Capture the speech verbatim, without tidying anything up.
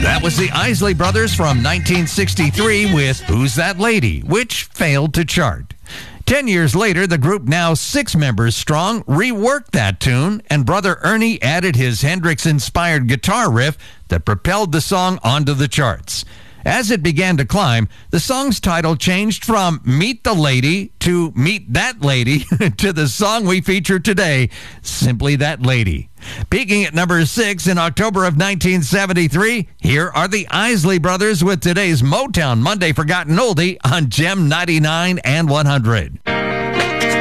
That was the Isley Brothers from nineteen sixty-three with Who's That Lady, which failed to chart. Ten years later, the group, now six members strong, reworked that tune, and Brother Ernie added his Hendrix-inspired guitar riff that propelled the song onto the charts. As it began to climb, the song's title changed from Meet the Lady to Meet That Lady to the song we feature today, Simply That Lady. Peaking at number six in October of nineteen seventy-three, here are the Isley Brothers with today's Motown Monday Forgotten Oldie on Gem ninety-nine and one hundred.